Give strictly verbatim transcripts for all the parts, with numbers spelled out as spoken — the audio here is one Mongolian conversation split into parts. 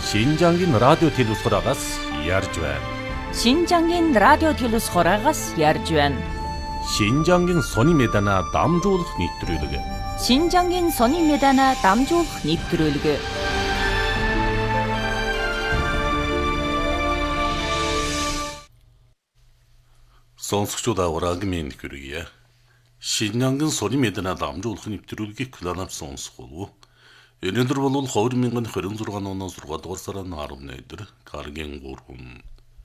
Шинжангийн радио телевизхораагаас ярьж байна. Шинжангийн радио телевизхораагаас ярьж байна. Шинжангийн сони медана дамжуулах нэвтрүүлэг. Шинжангийн сони медана дамжуулах нэвтрүүлэг. Сонсогчдод аврагын хүргэе. Шинжангийн сони медана дамжуулах нэвтрүүлгийг кланаар сонсох болов. Өнөөдөр бол хоёр мянган хорин зургаан оноос зургаан дугаар сарын арван өдөр гаргийн гурван.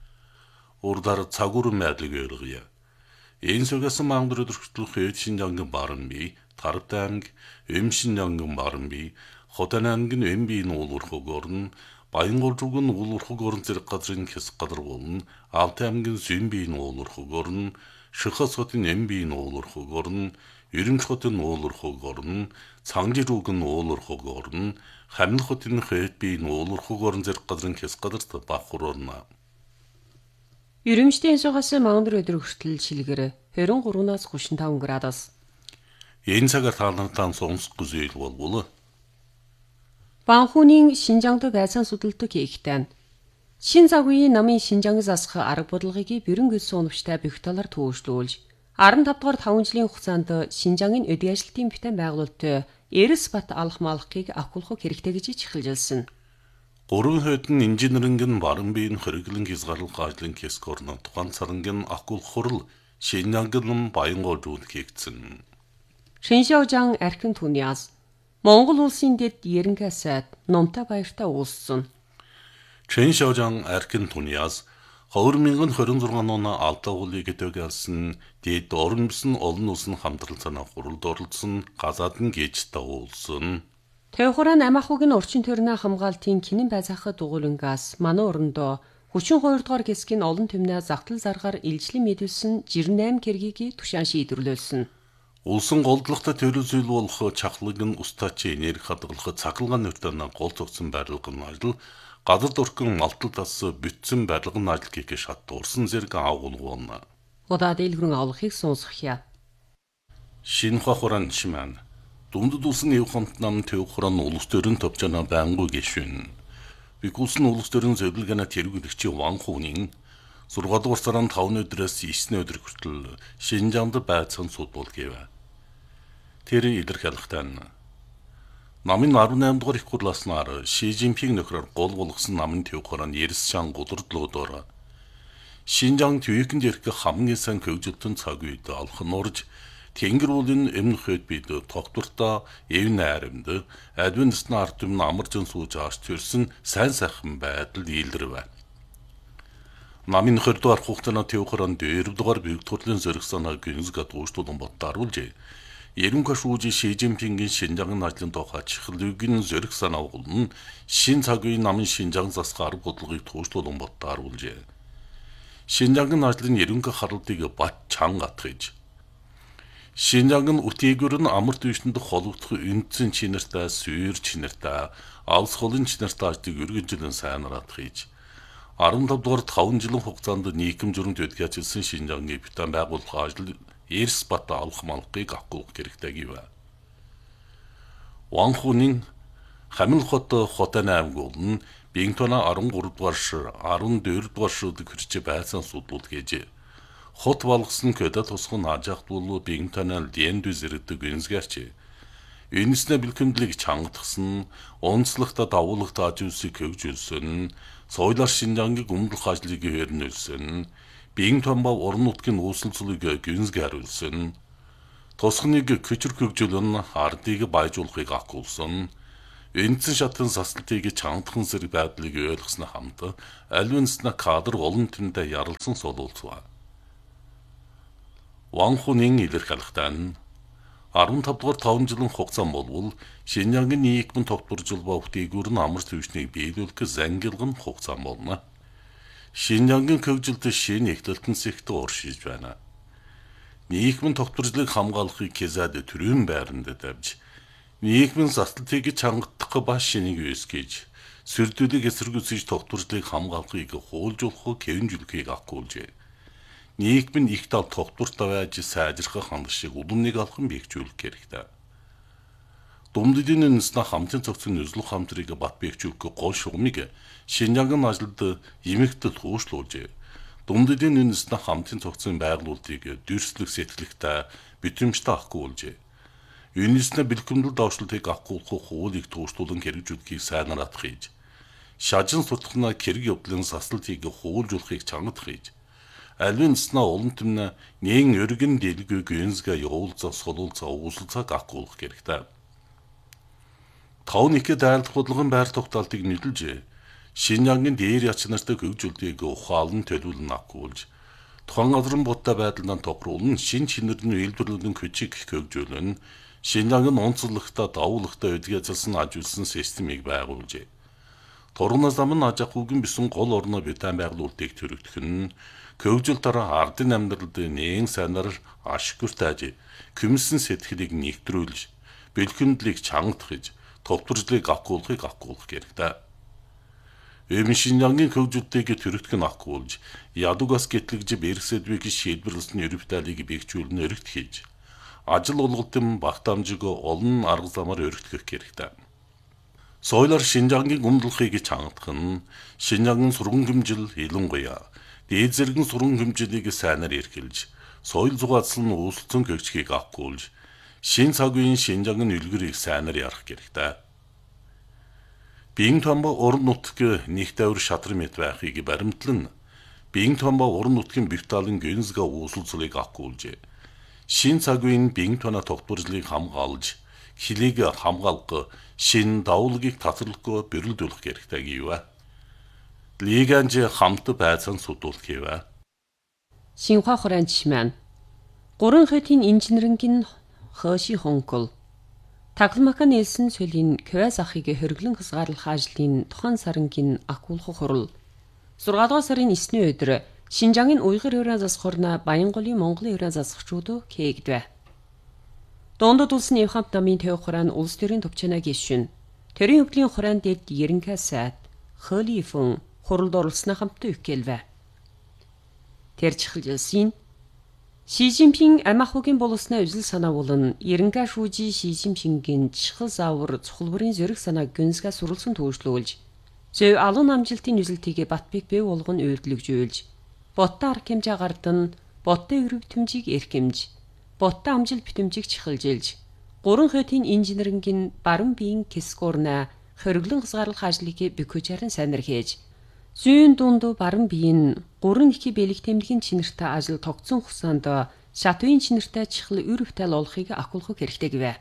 Урдар цагур мэдлэг өргөе. Энэ сүгэсэн мангар өдөртөл хэд Шинжангийн баран би, Тарбт аймаг, Эм Шинжангийн баран би, Хотан аймгийн Эм биеийн уулуурхаг орн, Баянгол-Жугын уулуурхаг орн зэрэг газрын хэсэг газар болон Алт аймгийн Сүм биеийн уулуурхаг орн, Шихас хотын Эм биеийн уулуурхаг орн, Ирэмч хотын уулуурхаг орн, Цангижуугийн уулуурхаг орн, Хамнал хотын Хэт биеийн уулуурхаг орн зэрэг газрын хэсэг газарт бахур орно. Ирэмчдийн сугаас мангар өдөр хүртэл шилгэр хорин гуравнаас гуравдуй таван градус. Энэ цагаар таалантан сонсох зүйл болвол Банхүүний Шинжангд байсан судалдаг хийхтэн. Шин цагийн намын Шинжангаас асах арга бодлогыг бүрэн гүйсэн унавчтай бөхтөлөр төвөжлүүлж арван тавд дугаар таван жилийн хугацаанд Шинжангийн өдөө ажилтны битэн байгуулалтад Эрс бат алах малхыг авахлах хэрэгтэй гэж чихэлжилсэн. Гурван хэдэн инженерингийн баран биеийн хэрэглэн хязгаарлах ажлын хэсгорно тухайн царангийн авахлах хурал Шинжангийн Баянгол-Жуганд хийгдсэн. Шинжаожан архин түниас Монгол улсын дэд Ерөнхий сайд Номтой баяртай уулзсан. Шинжаожан архин түниас хоёр мянган хорин зургаан оны алдаа хуулийг эдгэсэн дэд орон бисэн олон улсын хамтрал санаа хуралд оролцсон газаадын гээжтэй уулзсан. Тэвхуран амахугийн орчин төрний хамгаалтын кинэн байцаахад дугуулангаас манай орондоо хүчин хоёр дугаар хэсгийн олон түмнээ загтал заргаар илжлэн мэдүүлсэн жирэн найм кэргийг тушаан шийдвэрлүүлсэн. Улсын голдлоготой төрөл зүйл болох чахлаг нь устачи энерги хадгалах цахилгаан нөртөнд гол зогсон барилгын ажил газар дурхан малтал тас бүтсэн барилгын ажил гэхээ шат дуурсан зэрэг агуулгуун. Удаа дэлгэрэн авлахыг сонсохъя. Шинэ хохорон чимэн Дундад улсын эв хамт нам Тэвхуран улс төрийн төвчнө байнгу гişүн. Бикулсын улс төрийн зөвлөгөөний тэргүүлэгчийн Ванхунийн зургаан дугаар сарын таван өдрөөс девять өдөр хүртэл Шинжангд байцаан судбол гэв. Тэр илэрхийлэхтэн намын арван наймд дугаар их хурлааснаар Ши Жинпинг нөхрөөр гол болгосон намын Тэвхуран Эрс шан гудурдлуудаар Шинжанг төвөйкөнд ирэх хамгийн сайн хөгжилтөн цаг үед алхан урж Тэнгэр уулын өмнөх хэд бид тогтвортой эв найрамд адвентистны ард түмэн амарчин сууж ааш төрсөн сайн сайхан байдал дийлэрвэ. Намын хоёр дугаар хугацаанд Тэвхуран дээр дугаар büyük төрлийн зөрөх санаа гинзгад ууштуулан боттааруулж Ерөнхий шүүжи Ши Жинпингийн Шинжангийн ажлын тухай чихлүүгийн зөрөх санаа болон шин цагийн намын Шинжанг засгаар бодлогыг тууштуулан боттааруулж Шинжангийн ажлын ерөнхий харалтыг бат чанга атгаж Шинжангийн үтээгүүр нь амар түвшинд холбогдох үндсэн чинартай, сүйр чинартай, алс холын чинартай ажлыг өргөнжлөн сайнараад хийж арван тавд дугаар таван жилийн хугацаанд нийгэм журмд өдгөөжилсэн Шинжангийн битэн байгуулах ажил Эрс бат алах малхыг авах хэрэгтэй гэв. Ванхунийн Хамнал хот Хотан аймаг болон Бинтона арван гурав дугаар шир, арван дөрөв дугаар ширд хүрч байцаан судлууд гэж хот болгосон көдө тусгын ажахт болуу Бинтонал Дэндү зэрэгдэг гэнсгэрч Энэснэ бэлхэмдлийг чангатгсан, онцлогтой давуулагтай ажуулсыг хөгжүүлсэн, соёлоор Шинжангийг өмнөх ажлыг хөрнүүлсэн, Бинтон ба орон нутгийн үүсэлцлийг гэнсгэрүүлсэн, тусгныг көчр хөгжүүлэн ардыг баяжуулахыг агуулсан, Эндсэн шатын саслтыг чангатхан зэрэг байдлыг ойлгосноо хамт альвинсна кадр олон тэндэ яралсан солуулцваа. Ванхунийн илэрхийлэхтэн арван тавд дугаар таван жилийн хугацаан болвол Шинжангийн нийгмийн тогтворжил ба үтээгүүр нь амар түвшнийг биелүүлэх зангилгын хугацаан болно. Шинжангийн хөгжилт шинэ эхлэлтэн зэгтээ уршиж байна. Нийгмийн тогтворжлыг хамгаалахыг хязаад төрийн байранд давж нийгмийн заслтыг чангадах ба шинийг үүсгэж сүрдүүлэг эсэргүүцэж тогтворжлыг хамгаалахыг хуулжуулах хэвнжүүлэхийг агуулжээ. Нийгмийн их тал тогтвортой байж сайжрах хандлагыг уламныг алхан бэхжүүлэх хэрэгтэй. Думддын үндэснэ хамтын цогцын нөлөөлөх хамтрыг батбэгчүүлэх гол шугамыг Шинжангийн ажилд эмэгтэл хөөшлүүлжээ. Думддын үндэснэ хамтын цогцын байгуулалтыг дүүрслэх сэтгэлэгтэй битэмжтэй авахгүй болжээ. Үндэснэ бэлгэмдэл давшлтыг авахгүй хуулийг туушруулан хэрэгжүүлэхийг сайнараад хийж, шажин судлахна хэрэг явдлын саслтыг хуулжуулахыг чангад хийж, алвин снаа олон түмнэ нэгэн өргөн дэлгүй гүнзга явуулцаа солуулцаа ууслцааг авахгүй хэрэгтэй. Тавн их дайлт худлган байр тогтоолтыг нийлжээ. Шинжангийн дээр яч нартай хөгжүүлдэг ухаалн төлөвлөн авахгүйж, тухайн газрын будтай байдлаар тохируулн шин шинэрний үйлдвэрлэлийн хүчийг хөгжүүлэн, Шинжангийн онцлогтой давуулагтай өдгөөцөлсөн ажуулсан системийг байгуулжээ. Тургнаас амн аж ахуйн бисэн гол орноо битэн байгуулалтыг төрөгдөх нь хөгжил дараа ардын амьдралд нэгэн сайнаар ашигтай күмсэн сэтгэлийг нэгтрүүлж, бэлгэмдлийг чангадахж, товторжлыг авахгүйхийг авахгүйх хэрэгтэй. Эм Шинжангийн хөгжөлтийг төрөгдөх нь авахгүйж, ядугаас гэтлэгж бэрхсэдвийг шийдвэрлэсэн ерөвтөлийг бэхжүүлэн өргөт хийж, ажил олголтын багтаамжиг олон арга замаар өргөтгөх хэрэгтэй. Соёлоор Шинжангийн өмдлөхийг чангадах нь Шинжангийн сургууль хэмжил илэнгуяа, дээд зэргийн сургууль хэмжилийг сайнаар эрхэлж, соёл зугаацлан ууслцсан хөгжихийг авахгүйж, шин цагийн Шинжангийн үлгэрийг сайнаар ярах хэрэгтэй. Биеийн томбо уран нутг нэг давир шатрын мэт байхыг баримтлан, биеийн томбо уран нутгийн биталын гүнзга ууслцлыг авахгүйжээ. Шин цагийн биеийн тона тогтворжлыг хамгаалж, хилийг хамгаалах, шин давуулгийг татварлахгүй бэрэлдүүлэх хэрэгтэй гэвэ. Лиганж хамт байцаан судуулах гэвэ. Шинхua хураан жишмэн. Гурван хотын инженерингийн Хөши Хонкол. Такламака нэлсэн сөлийн Квэс ахыг хөргөлөн хязгаарлах ажлын тухайн сарангийн акуулах хурал. зургаадугаар сарын эсний өдөр Шинжангийн уйгыр өрөө засхурна Баянголын Монголын өрөө засгчуд кээгдвэ. Дондод улсын эв хамт намын төв хураан улс төрийн төвчнөө гişүн. Төрийн өвлийн хураан дэд ерөнхий сайд Хөлифэн хуралд оролцсны хамтд үхгэлвэ. Тэрчхэлжсэн Ши Жинпин амахугийн боловсны үзэл санаа болон ерөнхий шүүжи Ши Жинпингийн чхал заавар цухалбарын зөрөх санаа гүнзгээ сурулсан төвшлүүлж, зөв алуун амжилтын үзэлтийг Батбек бэв болгон үйлдэлгжүүлж, боттой арга хэмжээ гардан, боттой өрөв битэмжийг эрхэмж, боттой амжил битэмжийг чхалжилж, гурван хотын инженерингийн баруун биеийн кэскорна хөргөлөн хязгаарлах ажлыг бөхөжарын сайнар хийж, зүүн дунд баруун биеийн гурван их бэлэг тэмдгийн чинэртэй ажил тогтсон хугацаанд шатвын чинэртэй чхал өрөвтэй олохыг акуулах хэрэгтэй гэвэ.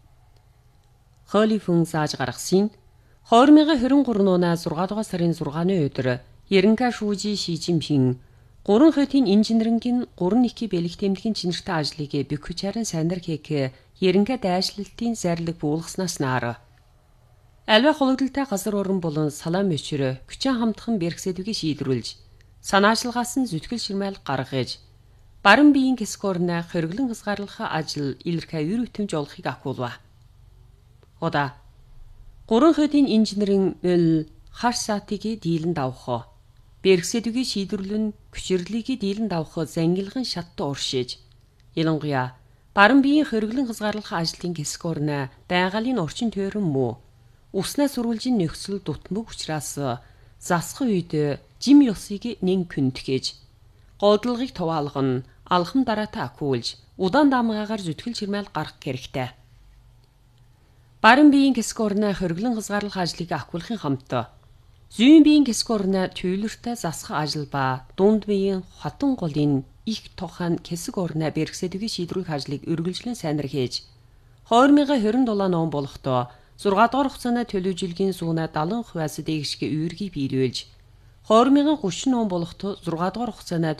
Хөлифэн зааж гаргасан две тысячи двадцать три оны зургаадугаар сарын зургааны өдөр ерөнхий шүүжи Ши Жинпин гурван хотын инженерингийн гурван их бэлэг тэмдгийн чинэртэй ажлыг бөхөжарын сайнар хийх ерөнхий дайшлалтын зарлиг буулгаснаас наар Альва хологдолтой газар орон болон салаан мөчрө хүчин хамтхан бэрхсэдвийг шийдвэрлэж, санаачлагаас нь зүтгэл ширмэл гаргаж, баруун биеийн кэскорна хөргөлөн хязгаарлах ажил илэрхий ür битэмж олохыг акуулва. Ода гурван хотын инженерийн өл хар саатыг дийлэн давах, бэрхсэдвийг шийдвэрлэн хүчирлийг дийлэн давах зангилган шатт уршиж, ялангуяа баруун биеийн хөргөлөн хязгаарлах ажлын кэскорна байгалийн орчин тойрон муу уснаас сүрүүлжин нөхцөл дутмаг учраас засах үед жим ёсыг нэн күнтгэж, годлагыг туваалган, алхам дараатаа акуулж, удаан даамгаагаар зүтгэл чирмэл гаргах хэрэгтэй. Баруун биеийн кэскорна хөргөлөн хязгаарлах ажлыг акуулахын хамт, зүүн биеийн кэскорна төвлөртэй засах ажил ба дунд биеийн хатан голын их тохан кэсэг орна бэрхсэдвийг шийдвэрлэх ажлыг үргэлжлэн сайнар хийж, две тысячи двадцать седьмой он болохдоо зургаадугаар хугацааны төлөвлөжилгийн сууна seventy percent дэгшгэ үүргийг биелүүлж, две тысячи thirty он болохдоо зургаадугаар хугацааны